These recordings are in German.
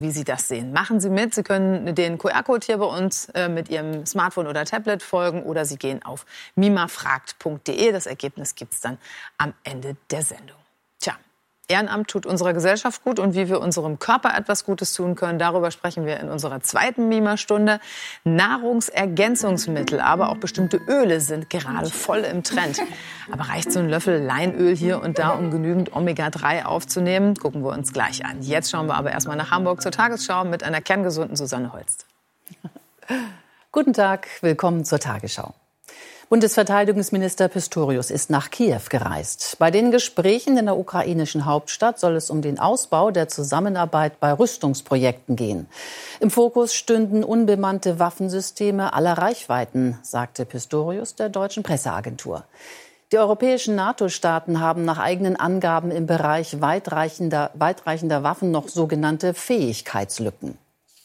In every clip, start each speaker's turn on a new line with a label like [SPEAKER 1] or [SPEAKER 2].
[SPEAKER 1] wie Sie das sehen. Machen Sie mit. Sie können den QR-Code hier bei uns mit Ihrem Smartphone oder Tablet folgen oder Sie gehen auf mimafragt.de. Das Ergebnis gibt es dann am Ende der Sendung. Tja, Ehrenamt tut unserer Gesellschaft gut und wie wir unserem Körper etwas Gutes tun können, darüber sprechen wir in unserer zweiten Mima-Stunde. Nahrungsergänzungsmittel, aber auch bestimmte Öle sind gerade voll im Trend. Aber reicht so ein Löffel Leinöl hier und da, um genügend Omega-3 aufzunehmen? Gucken wir uns gleich an. Jetzt schauen wir aber erstmal nach Hamburg zur Tagesschau mit einer kerngesunden Susanne Holst.
[SPEAKER 2] Guten Tag, willkommen zur Tagesschau. Bundesverteidigungsminister Pistorius ist nach Kiew gereist. Bei den Gesprächen in der ukrainischen Hauptstadt soll es um den Ausbau der Zusammenarbeit bei Rüstungsprojekten gehen. Im Fokus stünden unbemannte Waffensysteme aller Reichweiten, sagte Pistorius der deutschen Presseagentur. Die europäischen NATO-Staaten haben nach eigenen Angaben im Bereich weitreichender Waffen noch sogenannte Fähigkeitslücken.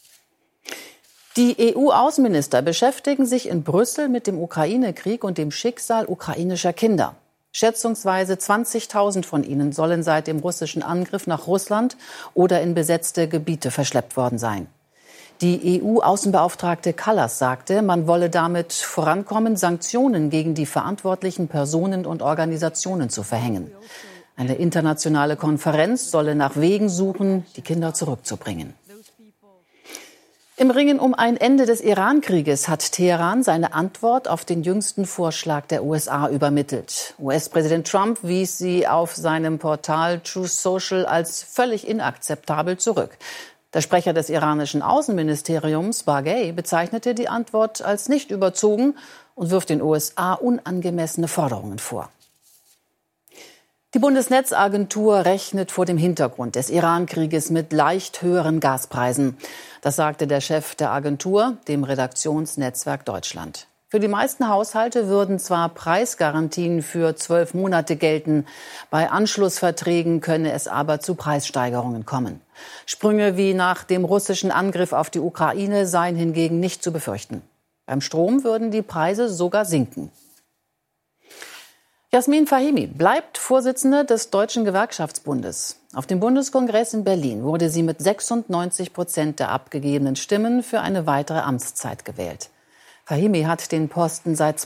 [SPEAKER 2] Die EU-Außenminister beschäftigen sich in Brüssel mit dem Ukraine-Krieg und dem Schicksal ukrainischer Kinder. Schätzungsweise 20.000 von ihnen sollen seit dem russischen Angriff nach Russland oder in besetzte Gebiete verschleppt worden sein. Die EU-Außenbeauftragte Kallas sagte, man wolle damit vorankommen, Sanktionen gegen die verantwortlichen Personen und Organisationen zu verhängen. Eine internationale Konferenz solle nach Wegen suchen, die Kinder zurückzubringen. Im Ringen um ein Ende des Iran-Krieges hat Teheran seine Antwort auf den jüngsten Vorschlag der USA übermittelt. US-Präsident Trump wies sie auf seinem Portal Truth Social als völlig inakzeptabel zurück. Der Sprecher des iranischen Außenministeriums, Baghei, bezeichnete die Antwort als nicht überzogen und wirft den USA unangemessene Forderungen vor. Die Bundesnetzagentur rechnet vor dem Hintergrund des Iran-Krieges mit leicht höheren Gaspreisen. Das sagte der Chef der Agentur, dem Redaktionsnetzwerk Deutschland. Für die meisten Haushalte würden zwar Preisgarantien für 12 Monate gelten, bei Anschlussverträgen könne es aber zu Preissteigerungen kommen. Sprünge wie nach dem russischen Angriff auf die Ukraine seien hingegen nicht zu befürchten. Beim Strom würden die Preise sogar sinken. Jasmin Fahimi bleibt Vorsitzende des Deutschen Gewerkschaftsbundes. Auf dem Bundeskongress in Berlin wurde sie mit 96% der abgegebenen Stimmen für eine weitere Amtszeit gewählt. Fahimi hat den Posten seit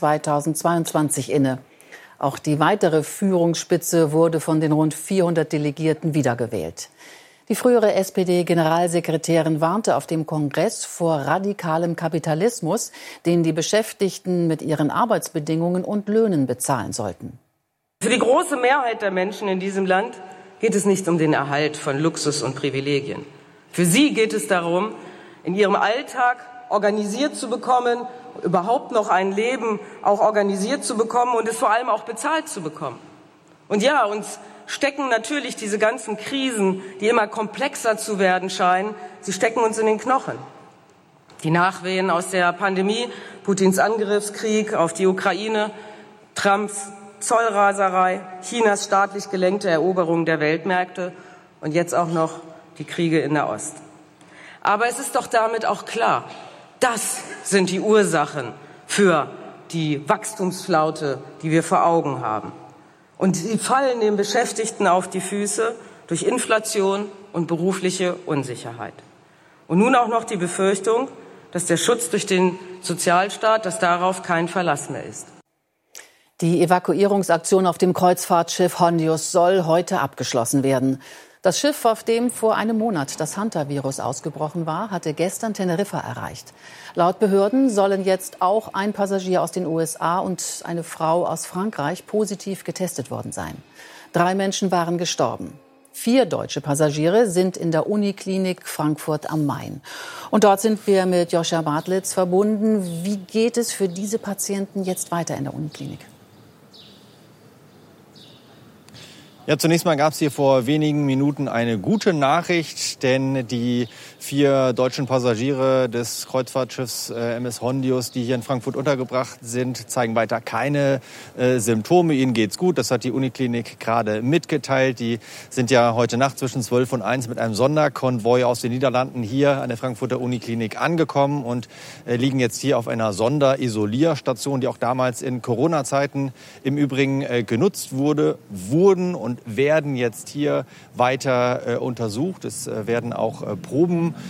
[SPEAKER 2] 2022 inne. Auch die weitere Führungsspitze wurde von den rund 400 Delegierten wiedergewählt. Die frühere SPD-Generalsekretärin warnte auf dem Kongress vor radikalem Kapitalismus, den die Beschäftigten mit ihren Arbeitsbedingungen und Löhnen bezahlen sollten.
[SPEAKER 3] Für die große Mehrheit der Menschen in diesem Land geht es nicht um den Erhalt von Luxus und Privilegien. Für sie geht es darum, in ihrem Alltag organisiert zu bekommen, überhaupt noch ein Leben auch organisiert zu bekommen und es vor allem auch bezahlt zu bekommen. Und ja, uns stecken natürlich diese ganzen Krisen, die immer komplexer zu werden scheinen, sie stecken uns in den Knochen. Die Nachwehen aus der Pandemie, Putins Angriffskrieg auf die Ukraine, Trumps Zollraserei, Chinas staatlich gelenkte Eroberung der Weltmärkte und jetzt auch noch die Kriege in der Ost. Aber es ist doch damit auch klar, das sind die Ursachen für die Wachstumsflaute, die wir vor Augen haben. Und sie fallen den Beschäftigten auf die Füße durch Inflation und berufliche Unsicherheit. Und nun auch noch die Befürchtung, dass der Schutz durch den Sozialstaat, dass darauf kein Verlass mehr ist.
[SPEAKER 2] Die Evakuierungsaktion auf dem Kreuzfahrtschiff Hondius soll heute abgeschlossen werden. Das Schiff, auf dem vor einem Monat das Hunter-Virus ausgebrochen war, hatte gestern Teneriffa erreicht. Laut Behörden sollen jetzt auch ein Passagier aus den USA und eine Frau aus Frankreich positiv getestet worden sein. 3 Menschen waren gestorben. 4 deutsche Passagiere sind in der Uniklinik Frankfurt am Main. Und dort sind wir mit Joscha Bartlitz verbunden. Wie geht es für diese Patienten jetzt weiter in der Uniklinik?
[SPEAKER 4] Ja, zunächst mal gab es hier vor wenigen Minuten eine gute Nachricht, denn die 4 deutschen Passagiere des Kreuzfahrtschiffs MS Hondius, die hier in Frankfurt untergebracht sind, zeigen weiter keine Symptome. Ihnen geht's gut. Das hat die Uniklinik gerade mitgeteilt. Die sind ja heute Nacht zwischen 12 und 1 mit einem Sonderkonvoi aus den Niederlanden hier an der Frankfurter Uniklinik angekommen und liegen jetzt hier auf einer Sonderisolierstation, die auch damals in Corona-Zeiten im Übrigen genutzt wurden und werden jetzt hier weiter untersucht. Es werden auch Proben